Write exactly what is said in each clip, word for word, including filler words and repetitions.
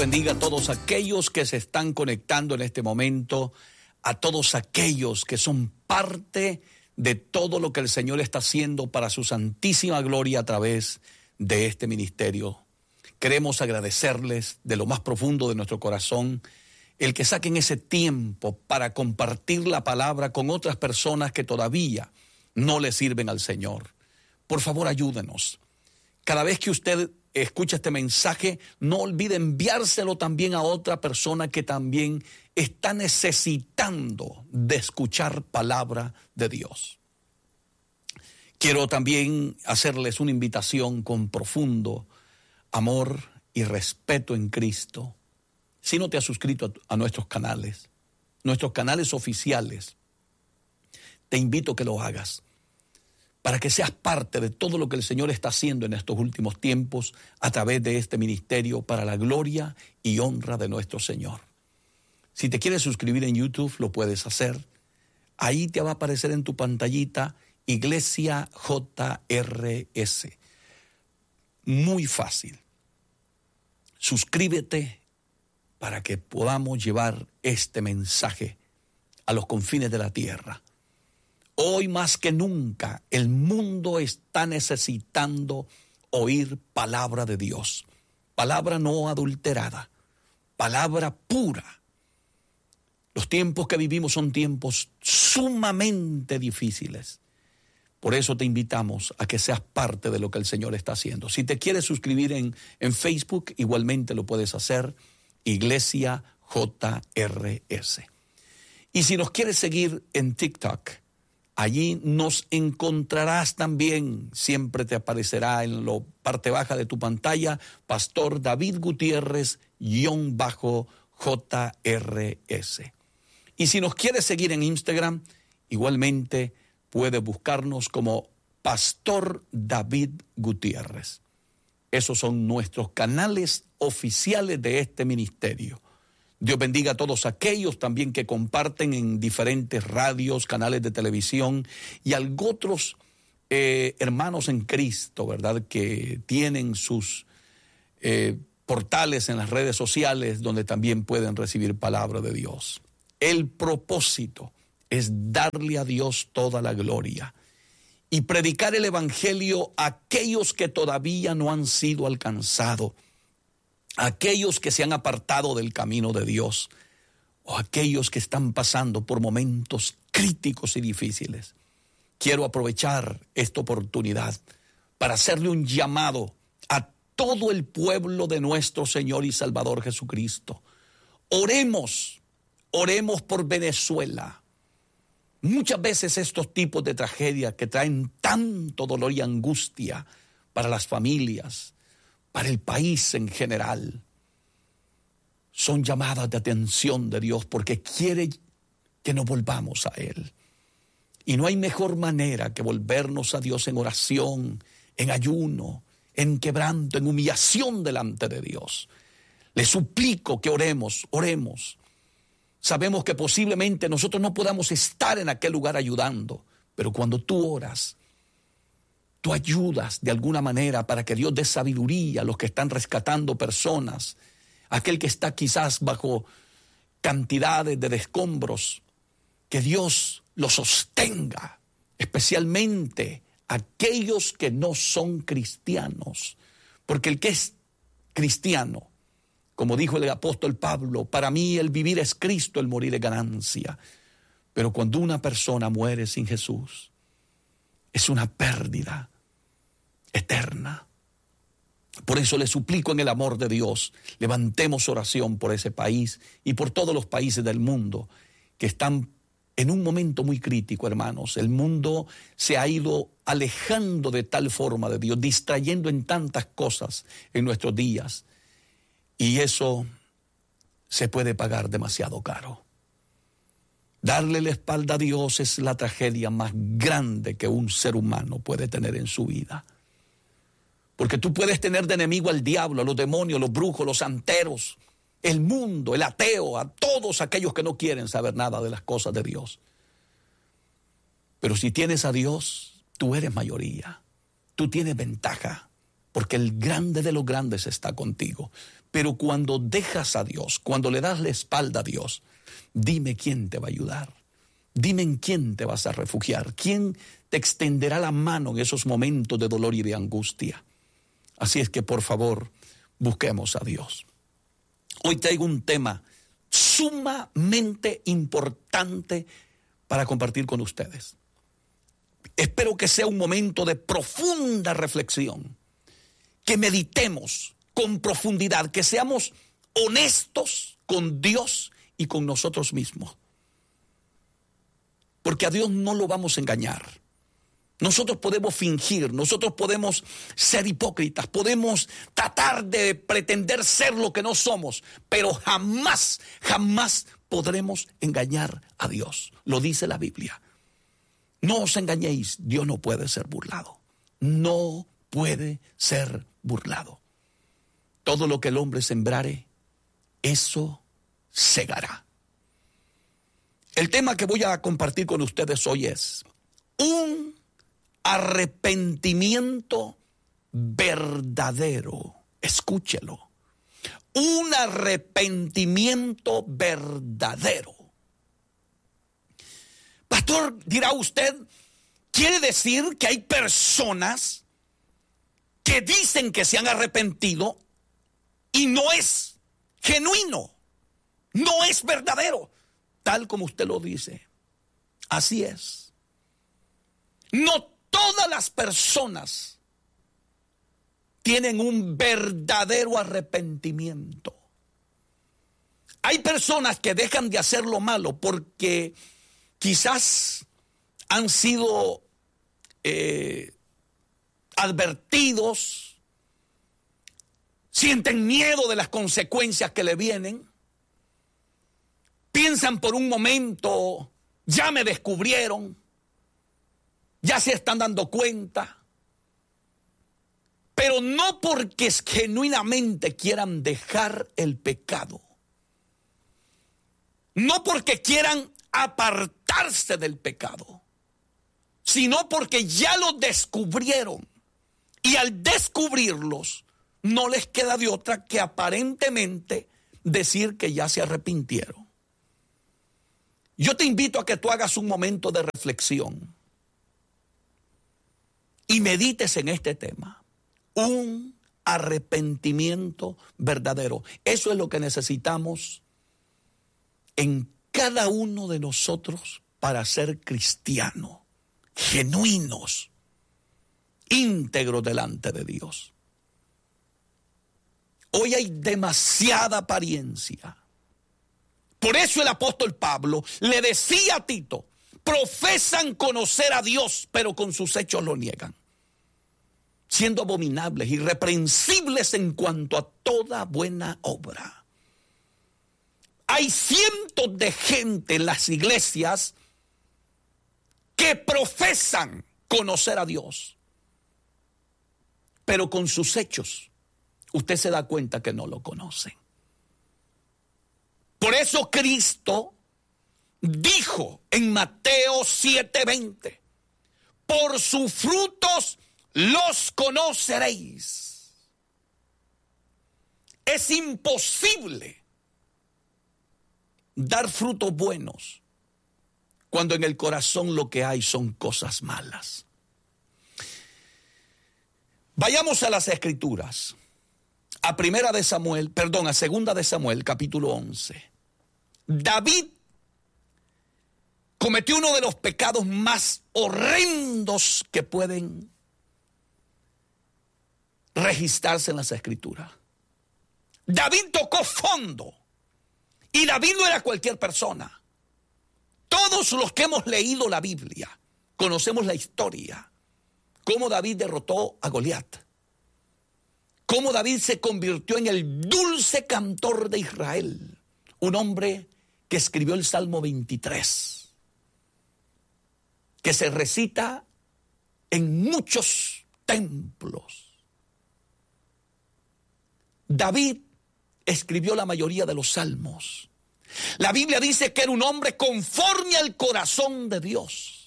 Bendiga a todos aquellos que se están conectando en este momento, a todos aquellos que son parte de todo lo que el Señor está haciendo para su santísima gloria a través de este ministerio. Queremos agradecerles de lo más profundo de nuestro corazón el que saquen ese tiempo para compartir la palabra con otras personas que todavía no le sirven al Señor. Por favor, ayúdenos. Cada vez que usted escucha este mensaje, no olvide enviárselo también a otra persona que también está necesitando de escuchar palabra de Dios. Quiero también hacerles una invitación con profundo amor y respeto en Cristo. Si no te has suscrito a, a nuestros canales, nuestros canales oficiales, te invito a que lo hagas, para que seas parte de todo lo que el Señor está haciendo en estos últimos tiempos a través de este ministerio para la gloria y honra de nuestro Señor. Si te quieres suscribir en YouTube, lo puedes hacer. Ahí te va a aparecer en tu pantallita Iglesia J R S. Muy fácil. Suscríbete para que podamos llevar este mensaje a los confines de la tierra. Hoy más que nunca el mundo está necesitando oír palabra de Dios, palabra no adulterada, palabra pura. Los tiempos que vivimos son tiempos sumamente difíciles. Por eso te invitamos a que seas parte de lo que el Señor está haciendo. Si te quieres suscribir en, en Facebook, igualmente lo puedes hacer, Iglesia J R S. Y si nos quieres seguir en TikTok, allí nos encontrarás también, siempre te aparecerá en la parte baja de tu pantalla, Pastor David Gutiérrez, guión bajo J R S. Y si nos quieres seguir en Instagram, igualmente puedes buscarnos como Pastor David Gutiérrez. Esos son nuestros canales oficiales de este ministerio. Dios bendiga a todos aquellos también que comparten en diferentes radios, canales de televisión y a otros eh, hermanos en Cristo, ¿verdad? Que tienen sus eh, portales en las redes sociales donde también pueden recibir palabra de Dios. El propósito es darle a Dios toda la gloria y predicar el evangelio a aquellos que todavía no han sido alcanzados, aquellos que se han apartado del camino de Dios o aquellos que están pasando por momentos críticos y difíciles. Quiero aprovechar esta oportunidad para hacerle un llamado a todo el pueblo de nuestro Señor y Salvador Jesucristo. Oremos, oremos por Venezuela. Muchas veces estos tipos de tragedias que traen tanto dolor y angustia para las familias, para el país en general, son llamadas de atención de Dios porque quiere que nos volvamos a Él. Y no hay mejor manera que volvernos a Dios en oración, en ayuno, en quebranto, en humillación delante de Dios. Le suplico que oremos, oremos. Sabemos que posiblemente nosotros no podamos estar en aquel lugar ayudando, pero cuando tú oras, tú ayudas de alguna manera para que Dios dé sabiduría a los que están rescatando personas, aquel que está quizás bajo cantidades de escombros, que Dios los sostenga, especialmente aquellos que no son cristianos, porque el que es cristiano, como dijo el apóstol Pablo, para mí el vivir es Cristo, el morir es ganancia. Pero cuando una persona muere sin Jesús, es una pérdida eterna. Por eso le suplico en el amor de Dios, levantemos oración por ese país y por todos los países del mundo que están en un momento muy crítico, hermanos. El mundo se ha ido alejando de tal forma de Dios, distrayendo en tantas cosas en nuestros días. Y eso se puede pagar demasiado caro. Darle la espalda a Dios es la tragedia más grande que un ser humano puede tener en su vida. Porque tú puedes tener de enemigo al diablo, a los demonios, los brujos, los santeros, el mundo, el ateo, a todos aquellos que no quieren saber nada de las cosas de Dios. Pero si tienes a Dios, tú eres mayoría, tú tienes ventaja, porque el grande de los grandes está contigo. Pero cuando dejas a Dios, cuando le das la espalda a Dios, dime quién te va a ayudar. Dime en quién te vas a refugiar. ¿Quién te extenderá la mano en esos momentos de dolor y de angustia? Así es que, por favor, busquemos a Dios. Hoy traigo un tema sumamente importante para compartir con ustedes. Espero que sea un momento de profunda reflexión, que meditemos con profundidad, que seamos honestos con Dios y con nosotros mismos. Porque a Dios no lo vamos a engañar. Nosotros podemos fingir, nosotros podemos ser hipócritas, podemos tratar de pretender ser lo que no somos, pero jamás, jamás podremos engañar a Dios. Lo dice la Biblia. No os engañéis, Dios no puede ser burlado. No puede ser burlado. Todo lo que el hombre sembrare, eso segará. El tema que voy a compartir con ustedes hoy es un arrepentimiento verdadero. Escúchelo. Un arrepentimiento verdadero. Pastor, dirá usted, ¿quiere decir que hay personas que dicen que se han arrepentido y no es genuino, no es verdadero, tal como usted lo dice? Así es. No todas las personas tienen un verdadero arrepentimiento. Hay personas que dejan de hacer lo malo porque quizás han sido eh, advertidos, sienten miedo de las consecuencias que le vienen, piensan por un momento, ya me descubrieron, ya se están dando cuenta, pero no porque genuinamente quieran dejar el pecado, no porque quieran apartarse del pecado, sino porque ya lo descubrieron y al descubrirlos no les queda de otra que aparentemente decir que ya se arrepintieron. Yo te invito a que tú hagas un momento de reflexión y medites en este tema. Un arrepentimiento verdadero. Eso es lo que necesitamos en cada uno de nosotros para ser cristianos, genuinos, íntegros delante de Dios. Hoy hay demasiada apariencia. Por eso el apóstol Pablo le decía a Tito, profesan conocer a Dios, pero con sus hechos lo niegan, siendo abominables, irreprensibles en cuanto a toda buena obra. Hay cientos de gente en las iglesias que profesan conocer a Dios, pero con sus hechos usted se da cuenta que no lo conocen. Por eso Cristo dijo en Mateo siete veinte, por sus frutos los conoceréis. Es imposible dar frutos buenos cuando en el corazón lo que hay son cosas malas. Vayamos a las Escrituras, a primera de Samuel, perdón, a segunda de Samuel, capítulo once. David cometió uno de los pecados más horrendos que pueden registrarse en las Escrituras. David tocó fondo. Y David no era cualquier persona. Todos los que hemos leído la Biblia conocemos la historia. Cómo David derrotó a Goliat. Cómo David se convirtió en el dulce cantor de Israel. Un hombre que escribió el Salmo veintitrés. Que se recita en muchos templos. David escribió la mayoría de los salmos. La Biblia dice que era un hombre conforme al corazón de Dios.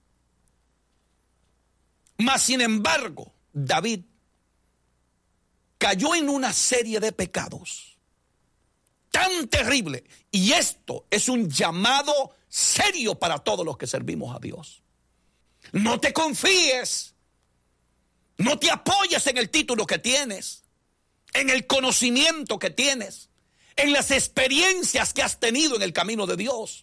Mas sin embargo, David cayó en una serie de pecados tan terrible. Y esto es un llamado serio para todos los que servimos a Dios. No te confíes, no te apoyes en el título que tienes, en el conocimiento que tienes, en las experiencias que has tenido en el camino de Dios.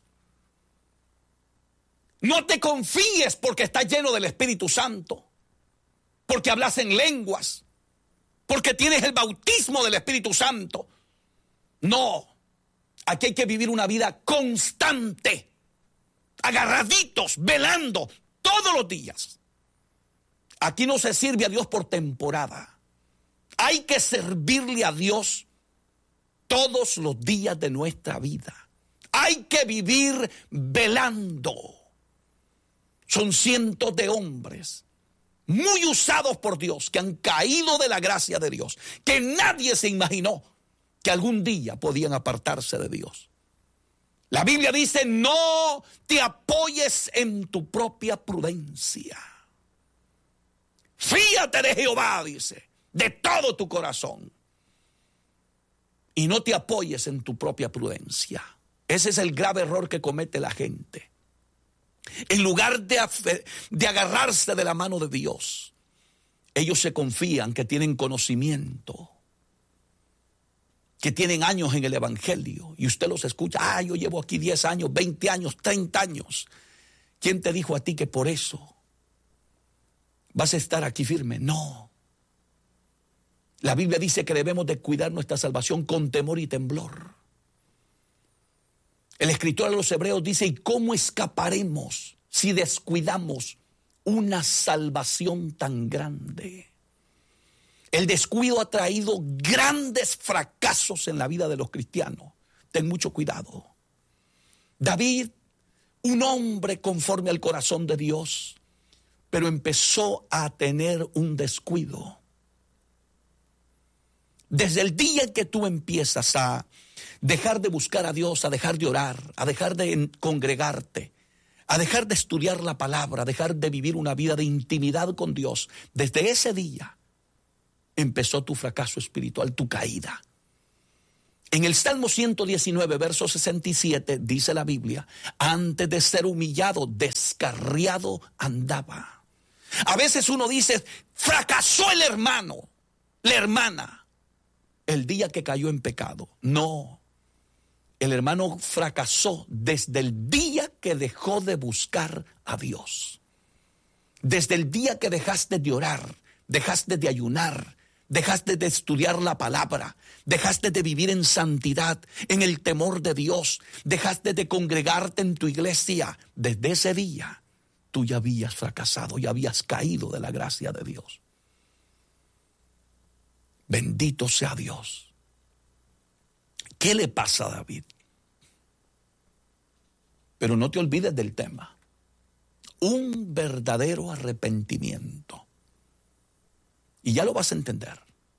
No te confíes porque estás lleno del Espíritu Santo, porque hablas en lenguas, porque tienes el bautismo del Espíritu Santo. No, aquí hay que vivir una vida constante, agarraditos, velando todos los días. Aquí no se sirve a Dios por temporada. Hay que servirle a Dios todos los días de nuestra vida. Hay que vivir velando. Son cientos de hombres muy usados por Dios, que han caído de la gracia de Dios, que nadie se imaginó que algún día podían apartarse de Dios. La Biblia dice, no te apoyes en tu propia prudencia. Fíate de Jehová, dice, de todo tu corazón. Y no te apoyes en tu propia prudencia. Ese es el grave error que comete la gente. En lugar de, de agarrarse de la mano de Dios, ellos se confían que tienen conocimiento, que tienen años en el evangelio, y usted los escucha, ah, yo llevo aquí diez años, veinte años, treinta años. ¿Quién te dijo a ti que por eso vas a estar aquí firme? No. La Biblia dice que debemos de cuidar nuestra salvación con temor y temblor. El escritor a los Hebreos dice, ¿y cómo escaparemos si descuidamos una salvación tan grande? El descuido ha traído grandes fracasos en la vida de los cristianos. Ten mucho cuidado. David, un hombre conforme al corazón de Dios, pero empezó a tener un descuido. Desde el día en que tú empiezas a dejar de buscar a Dios, a dejar de orar, a dejar de congregarte, a dejar de estudiar la palabra, a dejar de vivir una vida de intimidad con Dios, desde ese día empezó tu fracaso espiritual, tu caída. En el Salmo ciento diecinueve, verso sesenta y siete, dice la Biblia, antes de ser humillado, descarriado andaba. A veces uno dice, fracasó el hermano, la hermana, el día que cayó en pecado. No, el hermano fracasó desde el día que dejó de buscar a Dios. Desde el día que dejaste de orar, dejaste de ayunar, dejaste de estudiar la palabra, dejaste de vivir en santidad, en el temor de Dios, dejaste de congregarte en tu iglesia. Desde ese día tú ya habías fracasado, ya habías caído de la gracia de Dios. Bendito sea Dios. ¿Qué le pasa a David? Pero no te olvides del tema. Un verdadero arrepentimiento. Y ya lo vas a entender.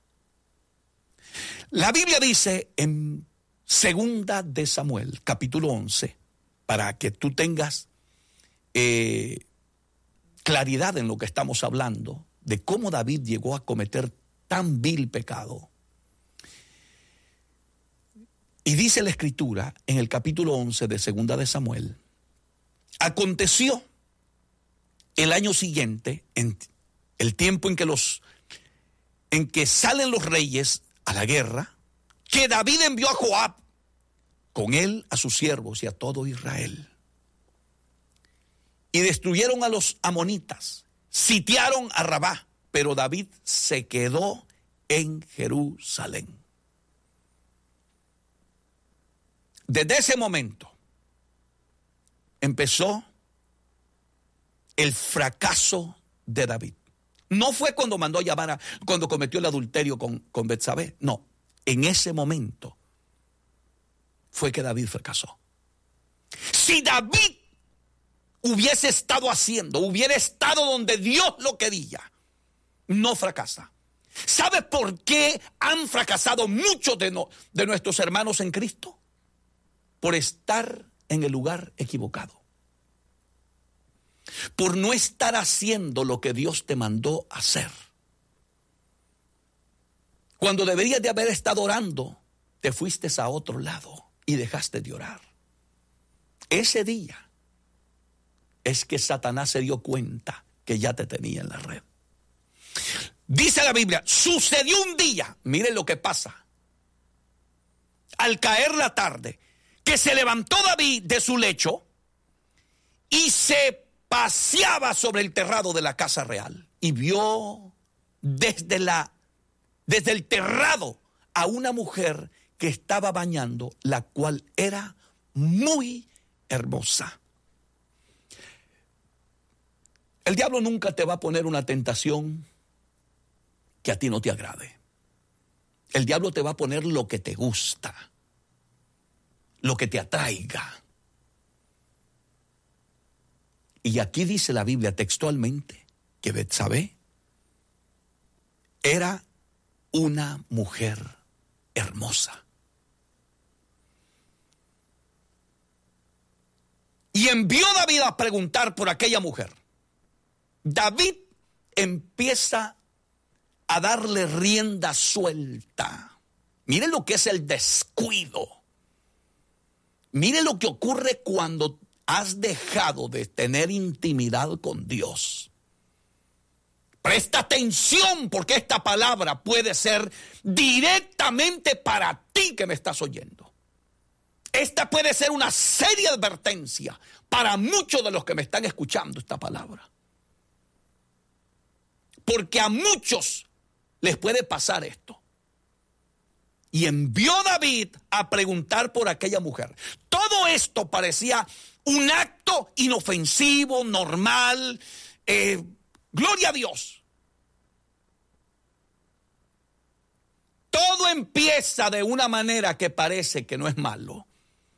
La Biblia dice en Segunda de Samuel, capítulo once, para que tú tengas eh, claridad en lo que estamos hablando, de cómo David llegó a cometer tan vil pecado. Y dice la Escritura en el capítulo once de Segunda de Samuel, aconteció el año siguiente, en el tiempo en que los en que salen los reyes a la guerra, que David envió a Joab, con él a sus siervos y a todo Israel. Y destruyeron a los amonitas, sitiaron a Rabá, pero David se quedó en Jerusalén. Desde ese momento empezó el fracaso de David. No fue cuando mandó a llamar a, cuando cometió el adulterio con, con Betsabé. No, en ese momento fue que David fracasó. Si David hubiese estado haciendo, hubiera estado donde Dios lo quería, no fracasa. ¿Sabe por qué han fracasado muchos de, no, de nuestros hermanos en Cristo? Por estar en el lugar equivocado. Por no estar haciendo lo que Dios te mandó hacer. Cuando deberías de haber estado orando, te fuiste a otro lado y dejaste de orar. Ese día es que Satanás se dio cuenta que ya te tenía en la red. Dice la Biblia, sucedió un día, miren lo que pasa, al caer la tarde, que se levantó David de su lecho y se paseaba sobre el terrado de la casa real y vio desde la desde el terrado a una mujer que estaba bañando, la cual era muy hermosa. El diablo nunca te va a poner una tentación que a ti no te agrade. El diablo te va a poner lo que te gusta, lo que te atraiga. Y aquí dice la Biblia textualmente que Betsabé era una mujer hermosa. Y envió David a preguntar por aquella mujer. David empieza a darle rienda suelta. Miren lo que es el descuido. Miren lo que ocurre cuando has dejado de tener intimidad con Dios. Presta atención, porque esta palabra puede ser directamente para ti que me estás oyendo. Esta puede ser una seria advertencia para muchos de los que me están escuchando esta palabra. Porque a muchos les puede pasar esto. Y envió David a preguntar por aquella mujer. Todo esto parecía un acto inofensivo, normal, eh, gloria a Dios. Todo empieza de una manera que parece que no es malo.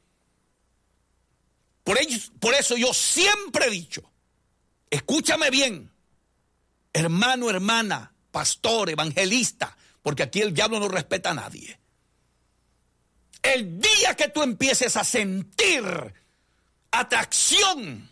Por, ello, por eso yo siempre he dicho, escúchame bien, hermano, hermana, pastor, evangelista, porque aquí el diablo no respeta a nadie. El día que tú empieces a sentir atracción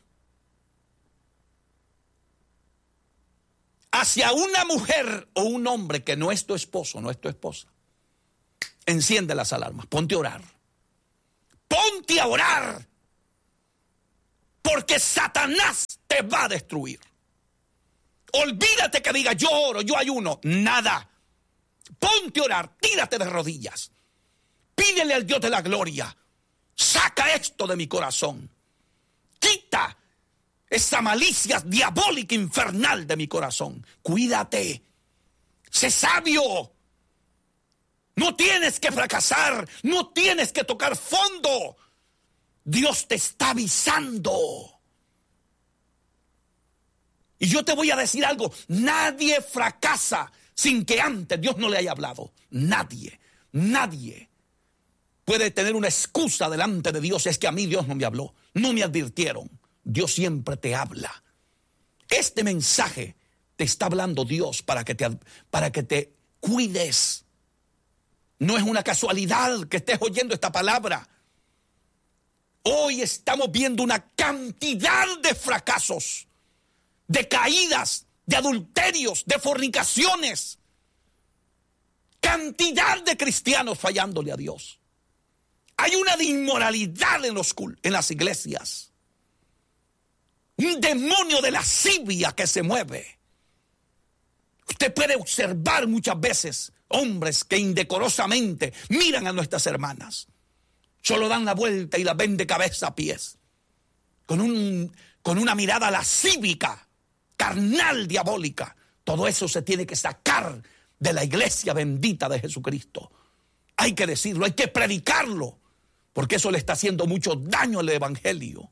hacia una mujer o un hombre que no es tu esposo, no es tu esposa, enciende las alarmas, ponte a orar. Ponte a orar. Porque Satanás te va a destruir. Olvídate que diga yo oro, yo ayuno. Nada. Ponte a orar, tírate de rodillas. Pídele al Dios de la gloria. Saca esto de mi corazón. Quita esa malicia diabólica infernal de mi corazón. Cuídate. Sé sabio. No tienes que fracasar. No tienes que tocar fondo. Dios te está avisando. Y yo te voy a decir algo. Nadie fracasa sin que antes Dios no le haya hablado. Nadie, nadie puede tener una excusa delante de Dios. Es que a mí Dios no me habló, no me advirtieron. Dios siempre te habla. Este mensaje te está hablando Dios para que te, para que te cuides. No es una casualidad que estés oyendo esta palabra. Hoy estamos viendo una cantidad de fracasos, de caídas, de adulterios, de fornicaciones. Cantidad de cristianos fallándole a Dios. Hay una de inmoralidad en, los, en las iglesias. Un demonio de lascivia que se mueve. Usted puede observar muchas veces hombres que indecorosamente miran a nuestras hermanas. Solo dan la vuelta y la ven de cabeza a pies. Con, un, con una mirada lascívica, carnal, diabólica. Todo eso se tiene que sacar de la iglesia bendita de Jesucristo. Hay que decirlo, hay que predicarlo. Porque eso le está haciendo mucho daño al evangelio.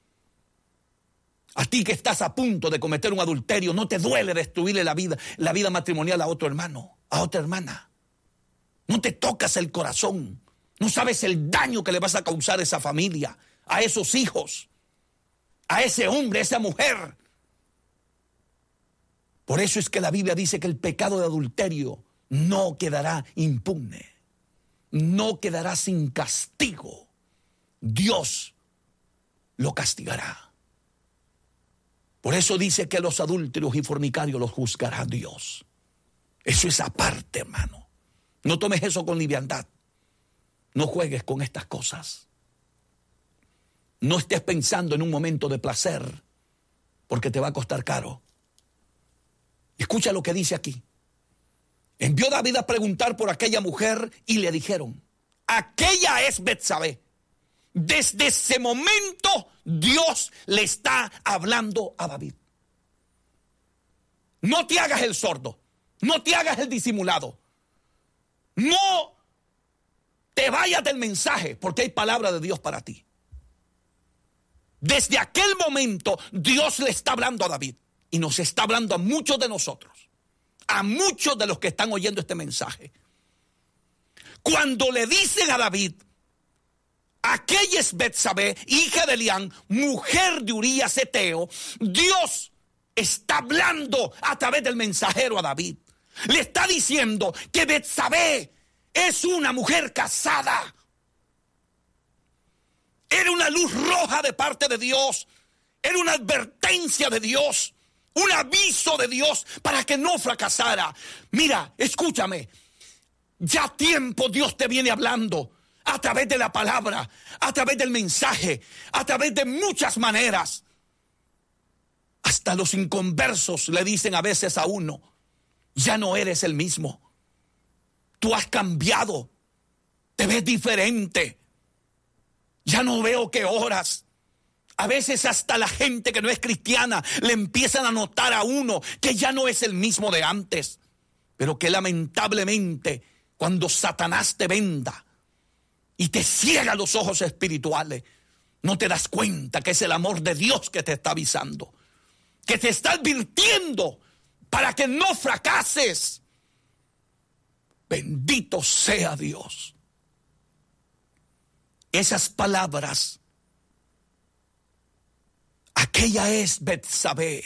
A ti que estás a punto de cometer un adulterio, no te duele destruirle la vida, la vida matrimonial a otro hermano, a otra hermana. No te tocas el corazón. No sabes el daño que le vas a causar a esa familia, a esos hijos, a ese hombre, a esa mujer. Por eso es que la Biblia dice que el pecado de adulterio no quedará impune, no quedará sin castigo. Dios lo castigará. Por eso dice que los adúlteros y fornicarios los juzgará Dios. Eso es aparte, hermano. No tomes eso con liviandad. No juegues con estas cosas. No estés pensando en un momento de placer, porque te va a costar caro. Escucha lo que dice aquí. Envió David a preguntar por aquella mujer y le dijeron, aquella es Betsabé. Desde ese momento Dios le está hablando a David. No te hagas el sordo, no te hagas el disimulado. No te vayas del mensaje, porque hay palabra de Dios para ti. Desde aquel momento Dios le está hablando a David y nos está hablando a muchos de nosotros, a muchos de los que están oyendo este mensaje. Cuando le dicen a David, aquella es Betsabé, hija de Eliam, mujer de Urías Eteo, Dios está hablando a través del mensajero a David. Le está diciendo que Betsabé es una mujer casada. Era una luz roja de parte de Dios. Era una advertencia de Dios. Un aviso de Dios para que no fracasara. Mira, escúchame. Ya tiempo Dios te viene hablando a través de la palabra, a través del mensaje, a través de muchas maneras. Hasta los inconversos le dicen a veces a uno, ya no eres el mismo. Tú has cambiado, te ves diferente. Ya no veo que oras. A veces hasta la gente que no es cristiana le empiezan a notar a uno que ya no es el mismo de antes. Pero que lamentablemente cuando Satanás te venda y te ciega los ojos espirituales, no te das cuenta que es el amor de Dios que te está avisando, que te está advirtiendo para que no fracases. Bendito sea Dios. Esas palabras, aquella es Betsabé,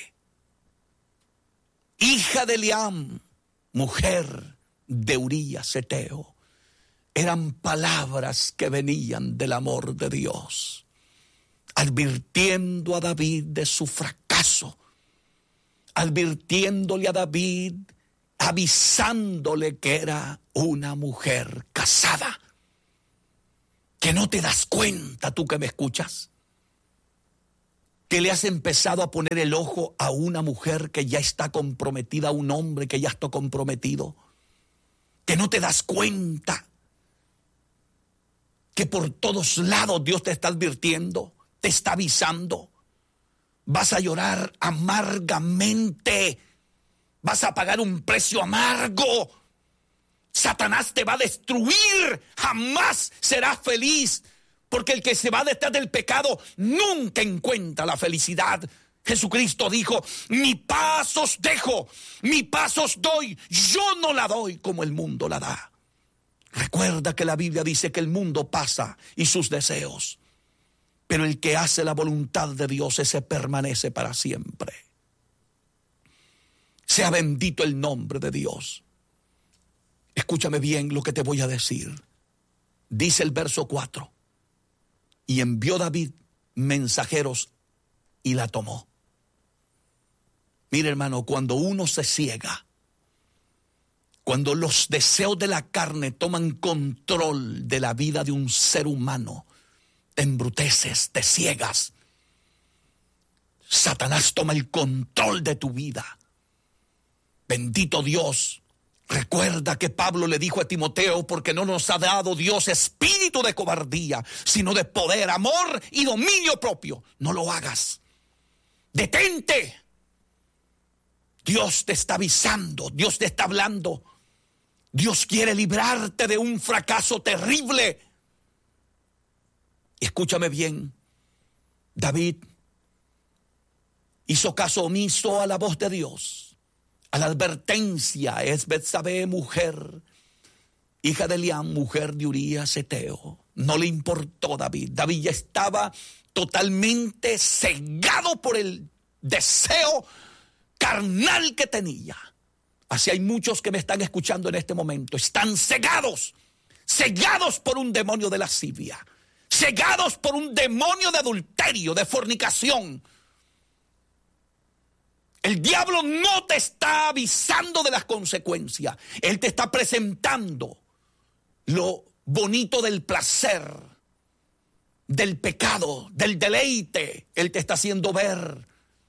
hija de Eliam, mujer de Urías Eteo, eran palabras que venían del amor de Dios, advirtiendo a David de su fracaso, advirtiéndole a David, avisándole que era una mujer casada. Que no te das cuenta, tú que me escuchas, que le has empezado a poner el ojo a una mujer que ya está comprometida, a un hombre que ya está comprometido, que no te das cuenta que por todos lados Dios te está advirtiendo, te está avisando. Vas a llorar amargamente, vas a pagar un precio amargo. Satanás te va a destruir, jamás serás feliz, porque el que se va detrás del pecado nunca encuentra la felicidad. Jesucristo dijo, mi paz os dejo, mi paz os doy, yo no la doy como el mundo la da. Recuerda que la Biblia dice que el mundo pasa y sus deseos, pero el que hace la voluntad de Dios, ese permanece para siempre. Sea bendito el nombre de Dios. Escúchame bien lo que te voy a decir. Dice el verso cuatro. Y envió David mensajeros y la tomó. Mira, hermano, cuando uno se ciega, cuando los deseos de la carne toman control de la vida de un ser humano, te embruteces, te ciegas. Satanás toma el control de tu vida. Bendito Dios. Recuerda que Pablo le dijo a Timoteo, porque no nos ha dado Dios espíritu de cobardía, sino de poder, amor y dominio propio. No lo hagas. Detente. Dios te está avisando, Dios te está hablando. Dios quiere librarte de un fracaso terrible. Escúchame bien. David hizo caso omiso a la voz de Dios, a la advertencia. Es Betsabé, mujer, hija de Eliam, mujer de Urías Eteo. No le importó David. David ya estaba totalmente cegado por el deseo carnal que tenía. Así hay muchos que me están escuchando en este momento. Están cegados, cegados por un demonio de lascivia, cegados por un demonio de adulterio, de fornicación. El diablo no te está avisando de las consecuencias. Él te está presentando lo bonito del placer, del pecado, del deleite. Él te está haciendo ver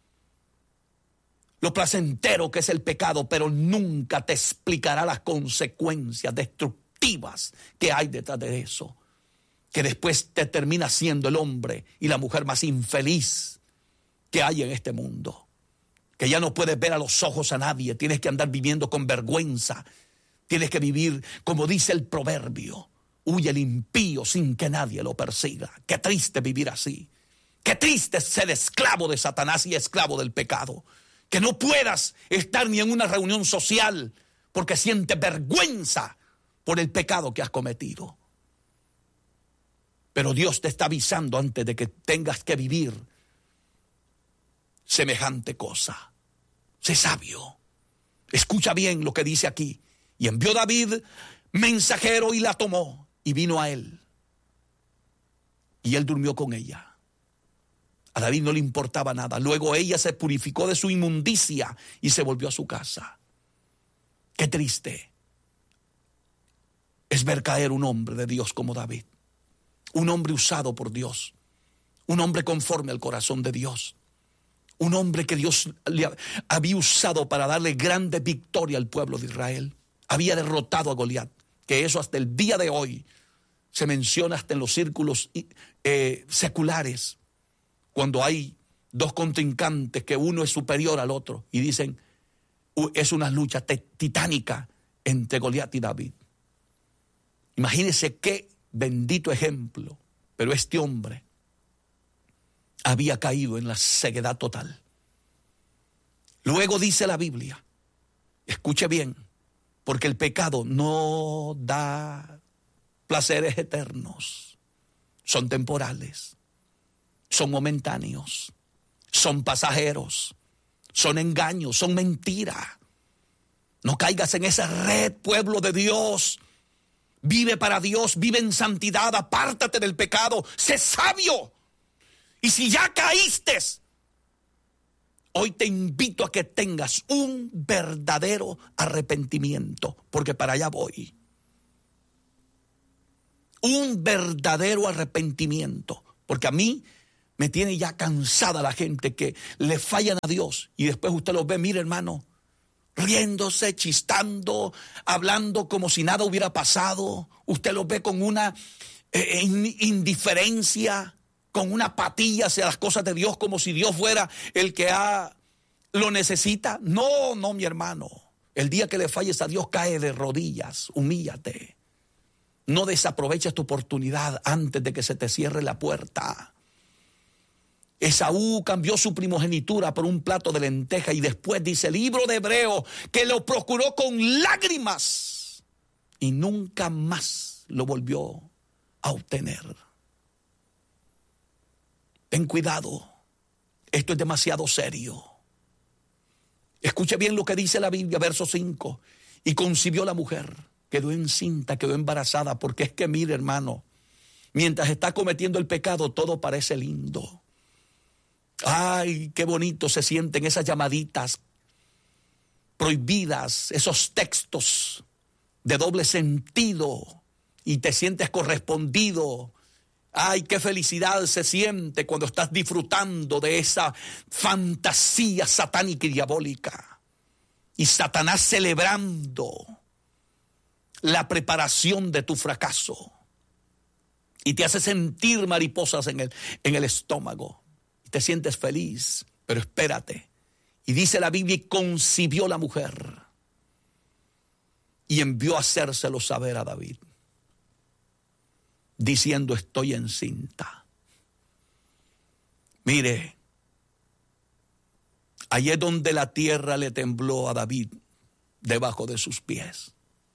lo placentero que es el pecado, pero nunca te explicará las consecuencias destructivas que hay detrás de eso, que después te termina siendo el hombre y la mujer más infeliz que hay en este mundo, que ya no puedes ver a los ojos a nadie, tienes que andar viviendo con vergüenza, tienes que vivir como dice el proverbio: huye el impío sin que nadie lo persiga. Qué triste vivir así, qué triste ser esclavo de Satanás y esclavo del pecado. Que no puedas estar ni en una reunión social porque sientes vergüenza por el pecado que has cometido. Pero Dios te está avisando antes de que tengas que vivir semejante cosa. Sé sabio. Escucha bien lo que dice aquí. Y envió David mensajero y la tomó y vino a él. Y él durmió con ella. A David no le importaba nada. Luego ella se purificó de su inmundicia y se volvió a su casa. Qué triste es ver caer un hombre de Dios como David. Un hombre usado por Dios. Un hombre conforme al corazón de Dios. Un hombre que Dios le había usado para darle grande victoria al pueblo de Israel. Había derrotado a Goliat. Que eso hasta el día de hoy se menciona hasta en los círculos eh, seculares. Cuando hay dos contrincantes que uno es superior al otro y dicen, es una lucha titánica entre Goliat y David. Imagínense qué bendito ejemplo, pero este hombre había caído en la ceguedad total. Luego dice la Biblia, escuche bien, porque el pecado no da placeres eternos, son temporales. Son momentáneos, son pasajeros, son engaños, son mentiras. No caigas en esa red, pueblo de Dios. Vive para Dios, vive en santidad, apártate del pecado, sé sabio. Y si ya caíste, hoy te invito a que tengas un verdadero arrepentimiento, porque para allá voy. Un verdadero arrepentimiento, porque a mí me tiene ya cansada la gente que le fallan a Dios y después usted los ve, mire hermano, riéndose, chistando, hablando como si nada hubiera pasado. Usted los ve con una eh, indiferencia, con una apatía hacia las cosas de Dios, como si Dios fuera el que ha, lo necesita. No, no, mi hermano. El día que le falles a Dios, cae de rodillas, humíllate. No desaproveches tu oportunidad antes de que se te cierre la puerta. Esaú cambió su primogenitura por un plato de lenteja y después dice el libro de Hebreo que lo procuró con lágrimas y nunca más lo volvió a obtener. Ten cuidado, esto es demasiado serio. Escuche bien lo que dice la Biblia, verso cinco. Y concibió la mujer, quedó encinta, quedó embarazada, porque es que mire hermano, mientras está cometiendo el pecado todo parece lindo. Ay, qué bonito se sienten esas llamaditas prohibidas, esos textos de doble sentido y te sientes correspondido. Ay, qué felicidad se siente cuando estás disfrutando de esa fantasía satánica y diabólica. Y Satanás celebrando la preparación de tu fracaso. Y te hace sentir mariposas en el, en el estómago. Te sientes feliz, pero espérate. Y dice la Biblia, y concibió la mujer y envió a hacérselo saber a David, diciendo, estoy encinta. Mire, allí es donde la tierra le tembló a David debajo de sus pies.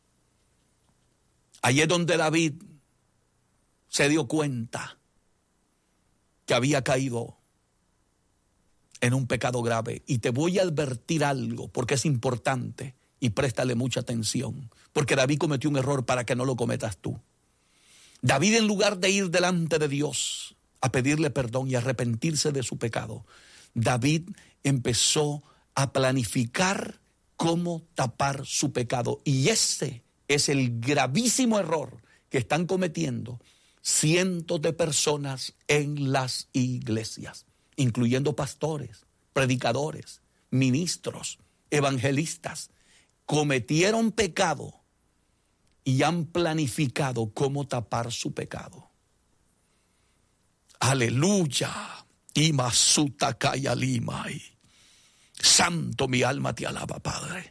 Allí es donde David se dio cuenta que había caído en un pecado grave. Y te voy a advertir algo, porque es importante, y préstale mucha atención, porque David cometió un error para que no lo cometas tú. David, en lugar de ir delante de Dios a pedirle perdón y arrepentirse de su pecado, David empezó a planificar cómo tapar su pecado. Y ese es el gravísimo error que están cometiendo cientos de personas en las iglesias, incluyendo pastores, predicadores, ministros, evangelistas. Cometieron pecado y han planificado cómo tapar su pecado. Aleluya. Imasuta kaya limai. Santo, mi alma te alaba, Padre.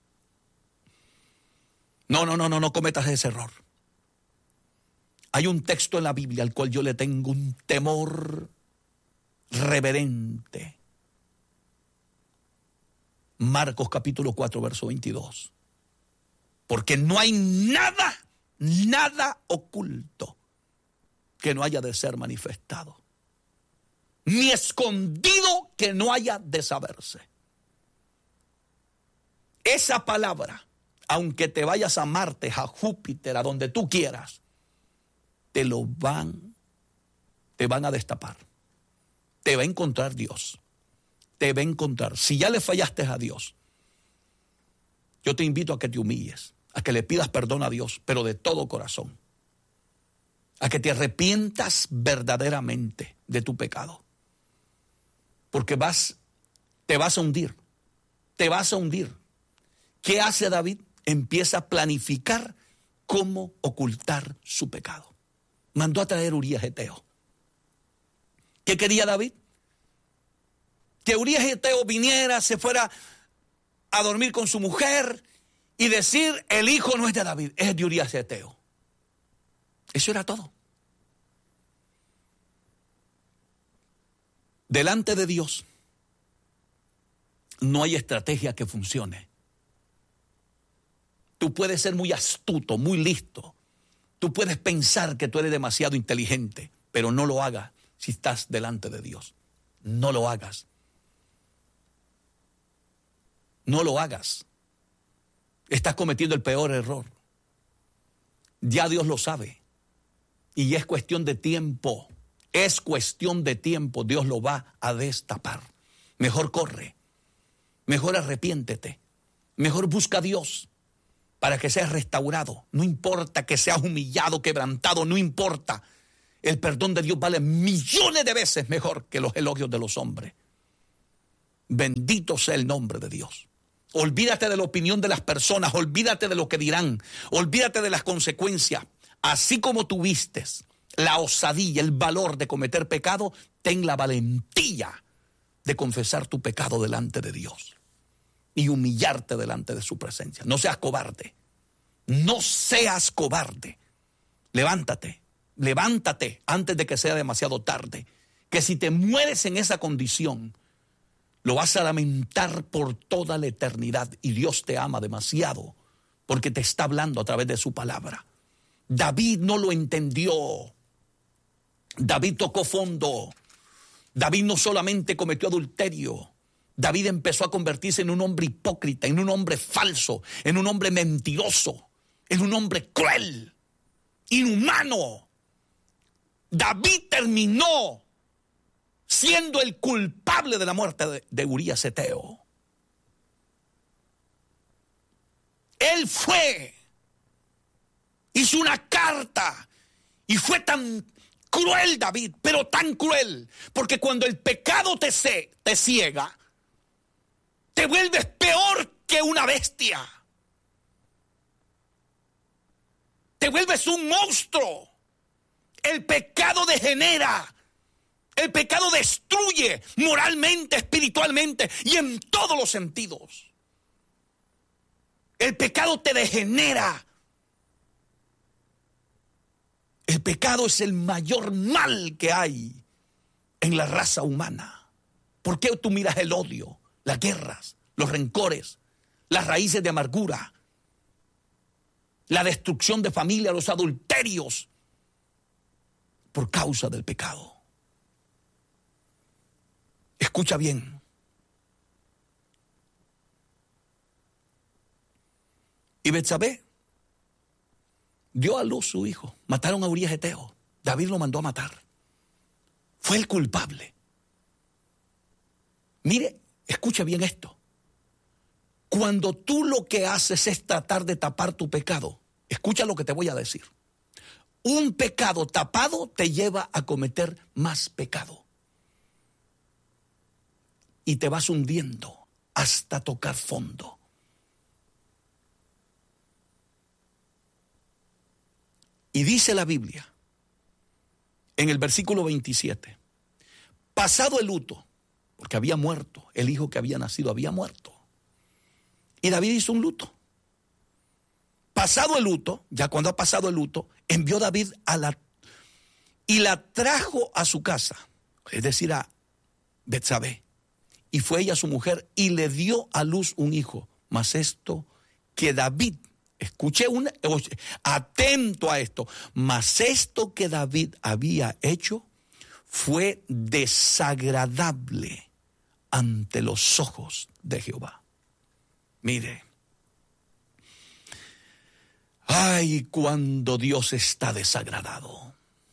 No, no, no, no, no cometas ese error. Hay un texto en la Biblia al cual yo le tengo un temor reverente. Marcos capítulo cuatro, verso veintidós. Porque no hay nada, nada oculto que no haya de ser manifestado, ni escondido que no haya de saberse. Esa palabra, aunque te vayas a Marte, a Júpiter, a donde tú quieras, te lo van, te van a destapar. Te va a encontrar Dios. Te va a encontrar. Si ya le fallaste a Dios, yo te invito a que te humilles, a que le pidas perdón a Dios, pero de todo corazón. A que te arrepientas verdaderamente de tu pecado. Porque vas, te vas a hundir. Te vas a hundir. ¿Qué hace David? Empieza a planificar cómo ocultar su pecado. Mandó a traer Urías Eteo. ¿Qué quería David? Que Urías Eteo viniera, se fuera a dormir con su mujer y decir, el hijo no es de David, es de Urías Eteo. Eso era todo. Delante de Dios no hay estrategia que funcione. Tú puedes ser muy astuto, muy listo. Tú puedes pensar que tú eres demasiado inteligente, pero no lo hagas si estás delante de Dios. No lo hagas. No lo hagas. Estás cometiendo el peor error. Ya Dios lo sabe. Y es cuestión de tiempo. Es cuestión de tiempo. Dios lo va a destapar. Mejor corre. Mejor arrepiéntete. Mejor busca a Dios para que seas restaurado. No importa que seas humillado, quebrantado, no importa. El perdón de Dios vale millones de veces mejor que los elogios de los hombres. Bendito sea el nombre de Dios. Olvídate de la opinión de las personas, olvídate de lo que dirán, olvídate de las consecuencias. Así como tuviste la osadía, el valor de cometer pecado, ten la valentía de confesar tu pecado delante de Dios y humillarte delante de su presencia. No seas cobarde, no seas cobarde. Levántate, levántate antes de que sea demasiado tarde. Que si te mueres en esa condición, lo vas a lamentar por toda la eternidad. Y Dios te ama demasiado porque te está hablando a través de su palabra. David no lo entendió. David tocó fondo. David no solamente cometió adulterio. David empezó a convertirse en un hombre hipócrita, en un hombre falso, en un hombre mentiroso, en un hombre cruel, inhumano. David terminó siendo el culpable de la muerte de, de Urías Eteo. Él fue, hizo una carta y fue tan cruel David, pero tan cruel, porque cuando el pecado te, se, te ciega, te vuelves peor que una bestia. Te vuelves un monstruo. El pecado degenera. El pecado destruye moralmente, espiritualmente y en todos los sentidos. El pecado te degenera. El pecado es el mayor mal que hay en la raza humana. ¿Por qué tú miras el odio, las guerras, los rencores, las raíces de amargura, la destrucción de familia, los adulterios? Por causa del pecado. Escucha bien. Y Betsabé dio a luz su hijo. Mataron a Urías Eteo. David lo mandó a matar. Fue el culpable. Mire, escucha bien esto. Cuando tú lo que haces es tratar de tapar tu pecado, escucha lo que te voy a decir. un pecado tapado te lleva a cometer más pecado. Y te vas hundiendo hasta tocar fondo. Y dice la Biblia, en el versículo veintisiete, pasado el luto, porque había muerto, el hijo que había nacido había muerto. Y David hizo un luto. Pasado el luto, ya cuando ha pasado el luto, envió David a la y la trajo a su casa, es decir, a Betsabé. Y fue ella su mujer y le dio a luz un hijo. Mas esto que David, escuché una, atento a esto, mas esto que David había hecho fue desagradable ante los ojos de Jehová. Mire, ay, cuando Dios está desagradado.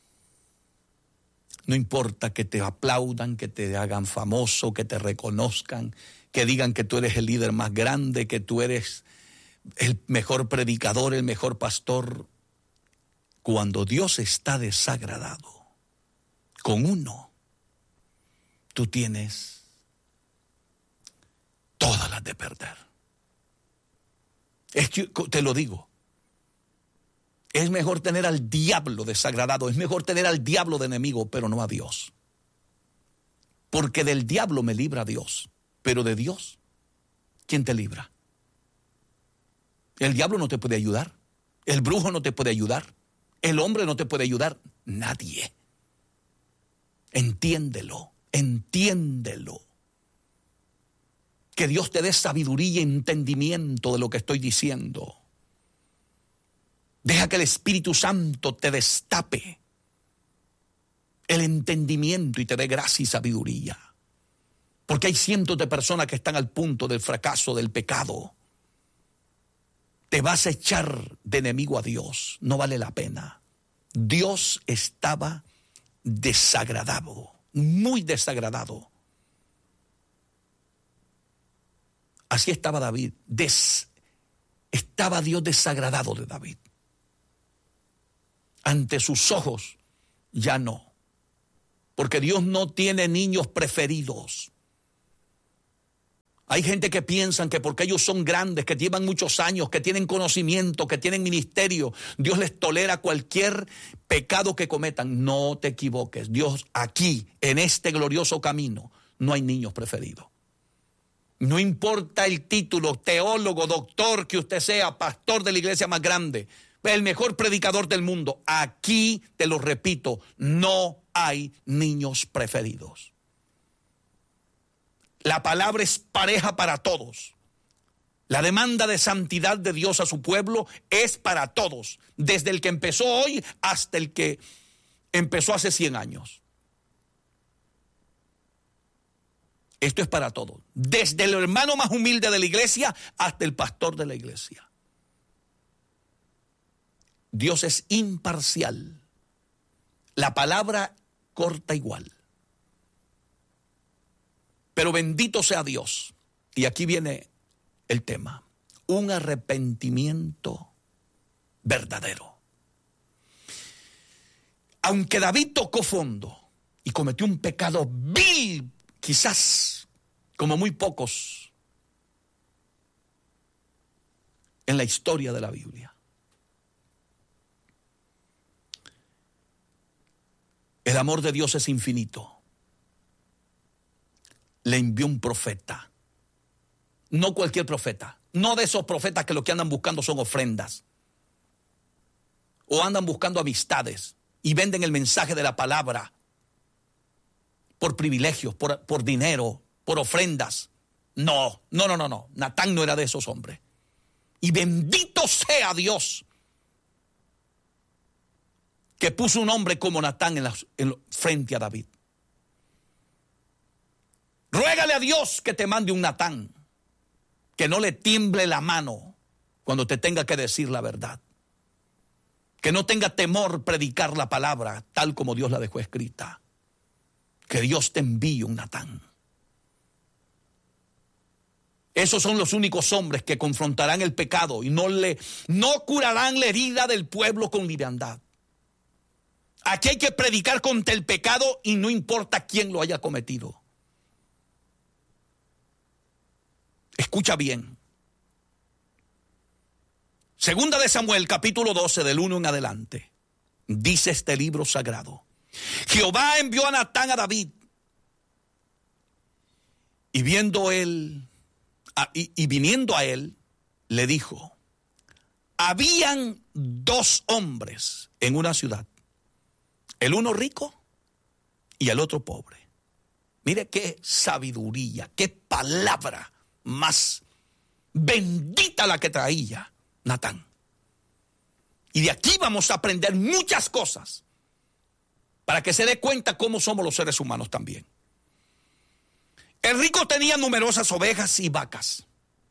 No importa que te aplaudan, que te hagan famoso, que te reconozcan, que digan que tú eres el líder más grande, que tú eres el mejor predicador, el mejor pastor. Cuando Dios está desagradado con uno, tú tienes todas las de perder. Es que, te lo digo, es mejor tener al diablo desagradado, es mejor tener al diablo de enemigo, pero no a Dios. Porque del diablo me libra Dios, pero de Dios, ¿quién te libra? El diablo no te puede ayudar, el brujo no te puede ayudar, el hombre no te puede ayudar, nadie. Entiéndelo, entiéndelo. Que Dios te dé sabiduría y entendimiento de lo que estoy diciendo. Deja que el Espíritu Santo te destape el entendimiento y te dé gracia y sabiduría. Porque hay cientos de personas que están al punto del fracaso, del pecado. Te vas a echar de enemigo a Dios, no vale la pena. Dios estaba desagradado, muy desagradado. Así estaba David, Des, estaba Dios desagradado de David. Ante sus ojos ya no, porque Dios no tiene niños preferidos. Hay gente que piensan que porque ellos son grandes, que llevan muchos años, que tienen conocimiento, que tienen ministerio, Dios les tolera cualquier pecado que cometan. No te equivoques, Dios aquí, en este glorioso camino, no hay niños preferidos. No importa el título, teólogo, doctor que usted sea, pastor de la iglesia más grande, el mejor predicador del mundo. Aquí, te lo repito, no hay niños preferidos. La palabra es pareja para todos. La demanda de santidad de Dios a su pueblo es para todos, desde el que empezó hoy hasta el que empezó hace cien años. Esto es para todos, desde el hermano más humilde de la iglesia hasta el pastor de la iglesia. Dios es imparcial. La palabra corta igual. Pero bendito sea Dios. Y aquí viene el tema. Un arrepentimiento verdadero. Aunque David tocó fondo y cometió un pecado vil, quizás como muy pocos en la historia de la Biblia, el amor de Dios es infinito. Le envió un profeta. No cualquier profeta. No de esos profetas que lo que andan buscando son ofrendas. O andan buscando amistades y venden el mensaje de la palabra por privilegios, por, por dinero, por ofrendas. No, no, no, no, no. Natán no era de esos hombres. Y bendito sea Dios que puso un hombre como Natán en la, en, frente a David. Ruégale a Dios que te mande un Natán, que no le tiemble la mano cuando te tenga que decir la verdad, que no tenga temor predicar la palabra tal como Dios la dejó escrita, que Dios te envíe un Natán. Esos son los únicos hombres que confrontarán el pecado y no, le, no curarán la herida del pueblo con liviandad. Aquí hay que predicar contra el pecado y no importa quién lo haya cometido. Escucha bien. Segunda de Samuel, capítulo doce, del uno en adelante. Dice este libro sagrado. Jehová envió a Natán a David. Y viendo él, a, y, y viniendo a él, le dijo: habían dos hombres en una ciudad, el uno rico y el otro pobre. Mire qué sabiduría, qué palabra más bendita la que traía Natán. Y de aquí vamos a aprender muchas cosas para que se dé cuenta cómo somos los seres humanos también. El rico tenía numerosas ovejas y vacas,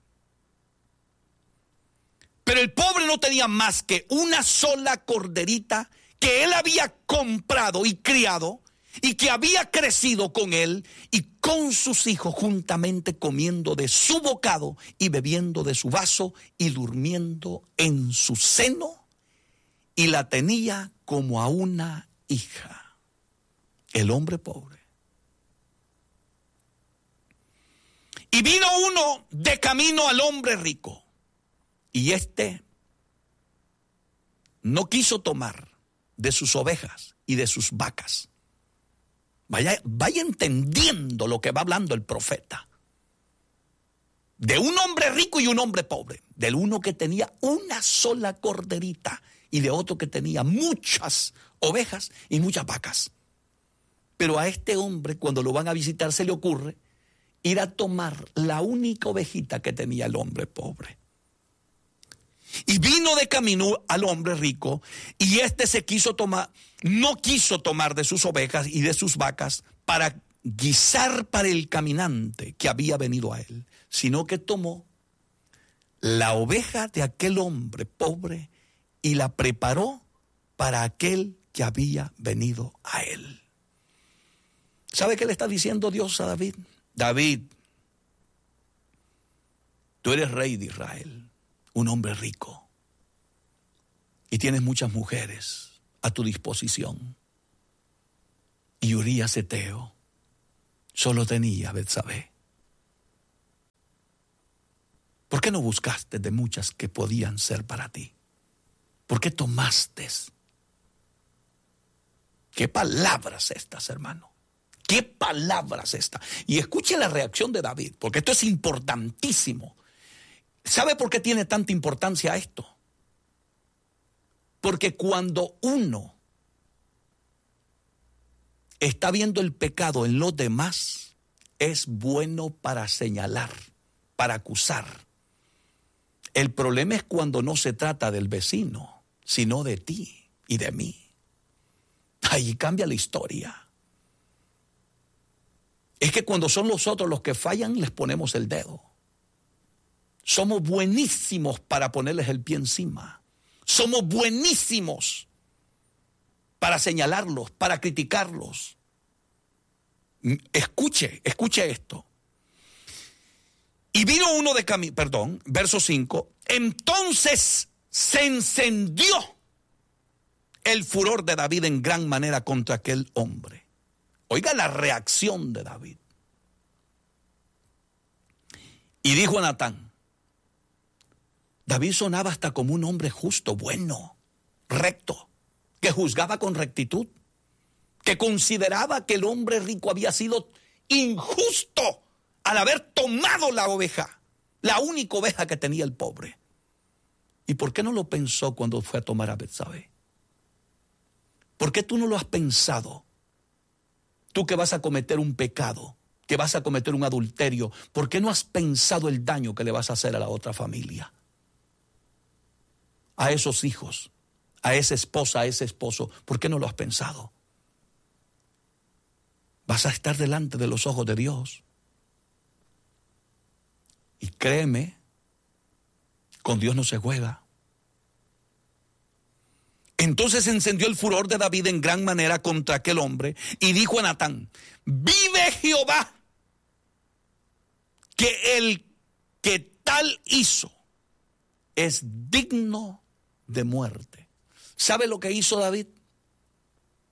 pero el pobre no tenía más que una sola corderita que él había comprado y criado y que había crecido con él y con sus hijos, juntamente comiendo de su bocado y bebiendo de su vaso y durmiendo en su seno, y la tenía como a una hija. El hombre pobre. Y vino uno de camino al hombre rico, y éste no quiso tomar de sus ovejas y de sus vacas. Vaya, vaya entendiendo lo que va hablando el profeta. De un hombre rico y un hombre pobre. Del uno que tenía una sola corderita y de otro que tenía muchas ovejas y muchas vacas. Pero a este hombre, cuando lo van a visitar, se le ocurre ir a tomar la única ovejita que tenía el hombre pobre. Y vino de camino al hombre rico, y éste se quiso tomar, no quiso tomar de sus ovejas y de sus vacas para guisar para el caminante que había venido a él, sino que tomó la oveja de aquel hombre pobre y la preparó para aquel que había venido a él. ¿Sabe qué le está diciendo Dios a David? David, tú eres rey de Israel, un hombre rico, y tienes muchas mujeres a tu disposición. Y Urías Eteo solo tenía a Betsabé. ¿Por qué no buscaste de muchas que podían ser para ti? ¿Por qué tomaste? ¿Qué palabras estas, hermano? ¿Qué palabras estas? Y escuche la reacción de David, porque esto es importantísimo. ¿Sabe por qué tiene tanta importancia esto? Porque cuando uno está viendo el pecado en los demás, es bueno para señalar, para acusar. El problema es cuando no se trata del vecino, sino de ti y de mí. Ahí cambia la historia. Es que cuando son los otros los que fallan, les ponemos el dedo. Somos buenísimos para ponerles el pie encima. Somos buenísimos para señalarlos, para criticarlos. Escuche, escuche esto. Y vino uno de camino, perdón, verso cinco. Entonces se encendió el furor de David en gran manera contra aquel hombre. Oiga la reacción de David. Y dijo a Natán, David sonaba hasta como un hombre justo, bueno, recto, que juzgaba con rectitud, que consideraba que el hombre rico había sido injusto al haber tomado la oveja, la única oveja que tenía el pobre. ¿Y por qué no lo pensó cuando fue a tomar a Betsabé? ¿Por qué tú no lo has pensado? Tú que vas a cometer un pecado, que vas a cometer un adulterio, ¿por qué no has pensado el daño que le vas a hacer a la otra familia? A esos hijos, a esa esposa, a ese esposo, ¿por qué no lo has pensado? Vas a estar delante de los ojos de Dios. Y créeme, con Dios no se juega. Entonces encendió el furor de David en gran manera contra aquel hombre y dijo a Natán, vive Jehová, que el que tal hizo es digno de muerte. ¿Sabe lo que hizo David?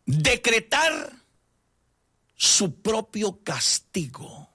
decretar su propio castigo.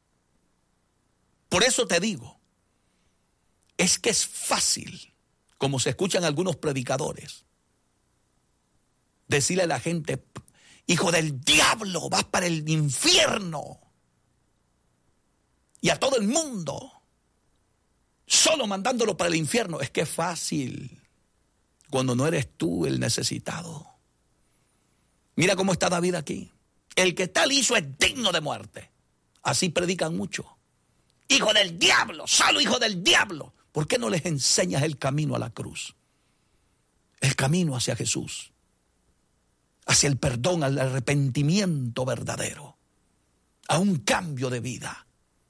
Por eso te digo, es que es fácil, como se escuchan algunos predicadores, decirle a la gente: hijo del diablo, vas para el infierno. Y a todo el mundo, solo mandándolo para el infierno. Es que es fácil cuando no eres tú el necesitado. Mira cómo está David aquí. El que tal hizo es digno de muerte. Así predican mucho. Hijo del diablo, solo hijo del diablo. ¿Por qué no les enseñas el camino a la cruz? El camino hacia Jesús. Hacia el perdón, al arrepentimiento verdadero. A un cambio de vida.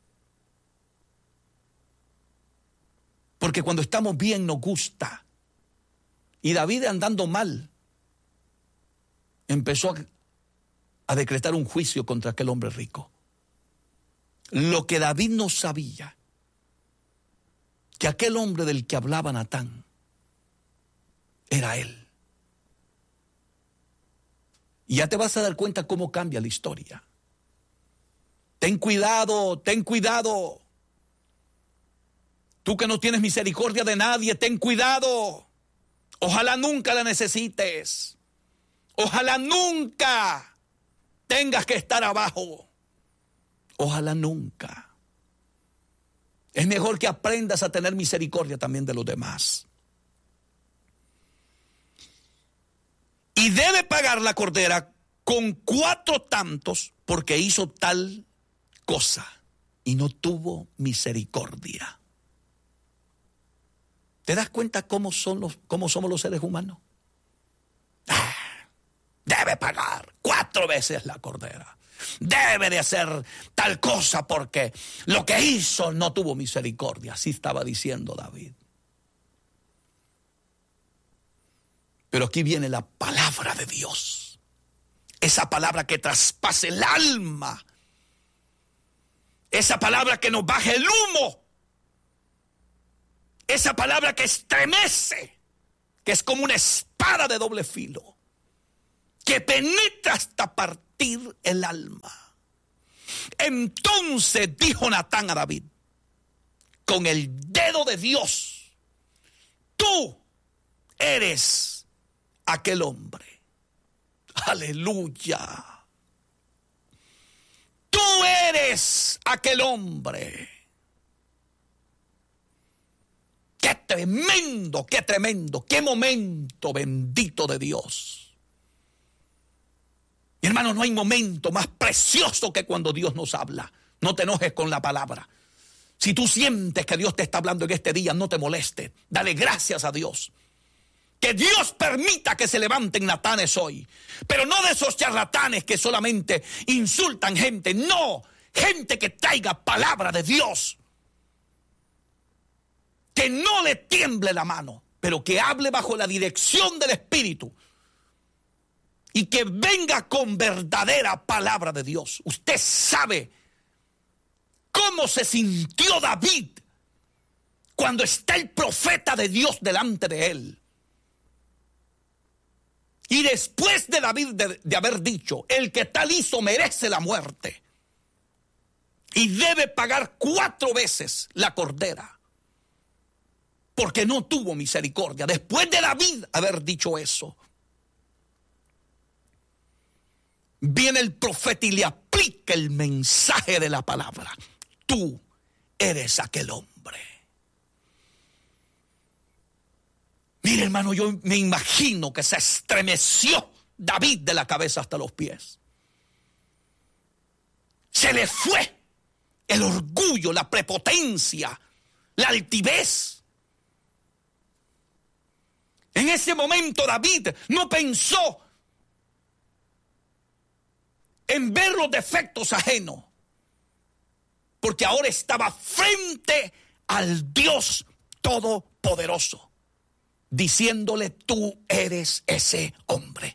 Porque cuando estamos bien nos gusta. Y David, andando mal, empezó a, a decretar un juicio contra aquel hombre rico. Lo que David no sabía, que aquel hombre del que hablaba Natán era él. Y ya te vas a dar cuenta cómo cambia la historia. Ten cuidado, ten cuidado. Tú que no tienes misericordia de nadie, ten cuidado. Ojalá nunca la necesites. Ojalá nunca tengas que estar abajo. Ojalá nunca. Es mejor que aprendas a tener misericordia también de los demás. Y debe pagar la cordera con cuatro tantos porque hizo tal cosa y no tuvo misericordia. ¿Te das cuenta cómo son los, cómo somos los seres humanos? Ah, debe pagar cuatro veces la cordera. Debe de hacer tal cosa porque lo que hizo no tuvo misericordia. Así estaba diciendo David. Pero aquí viene la palabra de Dios. Esa palabra que traspase el alma. Esa palabra que nos baje el humo. Esa palabra que estremece, que es como una espada de doble filo, que penetra hasta partir el alma. Entonces dijo Natán a David, con el dedo de Dios, tú eres aquel hombre. Aleluya. Tú eres aquel hombre. ¡Qué tremendo, qué tremendo, qué momento bendito de Dios! Mi hermano, no hay momento más precioso que cuando Dios nos habla. No te enojes con la palabra. Si tú sientes que Dios te está hablando en este día, no te molestes. Dale gracias a Dios. Que Dios permita que se levanten Natanes hoy. Pero no de esos charlatanes que solamente insultan gente. No, gente que traiga palabra de Dios. Que no le tiemble la mano, pero que hable bajo la dirección del Espíritu. Y que venga con verdadera palabra de Dios. Usted sabe cómo se sintió David cuando está el profeta de Dios delante de él. Y después de David de, de haber dicho, el que tal hizo merece la muerte. Y debe pagar cuatro veces la cordera. Porque no tuvo misericordia. Después de David haber dicho eso, viene el profeta y le aplica el mensaje de la palabra. Tú eres aquel hombre. Mire, hermano, yo me imagino que se estremeció David de la cabeza hasta los pies. Se le fue el orgullo, la prepotencia, la altivez. En ese momento David no pensó en ver los defectos ajenos, porque ahora estaba frente al Dios Todopoderoso, diciéndole, tú eres ese hombre.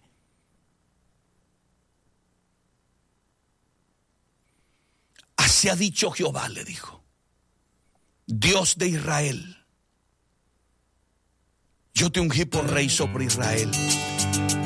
Así ha dicho Jehová, le dijo, Dios de Israel, yo te ungí por rey sobre Israel.